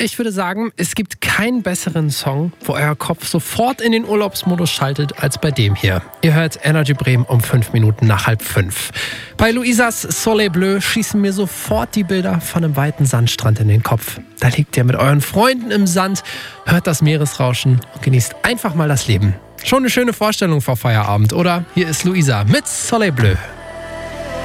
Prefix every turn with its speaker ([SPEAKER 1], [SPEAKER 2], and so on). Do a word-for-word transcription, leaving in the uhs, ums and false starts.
[SPEAKER 1] Ich würde sagen, es gibt keinen besseren Song, wo euer Kopf sofort in den Urlaubsmodus schaltet, als bei dem hier. Ihr hört Energy Bremen um fünf Minuten nach halb fünf. Bei Luisas Soleil Bleu schießen mir sofort die Bilder von einem weiten Sandstrand in den Kopf. Da liegt ihr mit euren Freunden im Sand, hört das Meeresrauschen und genießt einfach mal das Leben. Schon eine schöne Vorstellung vor Feierabend, oder? Hier ist Luisa mit Soleil Bleu.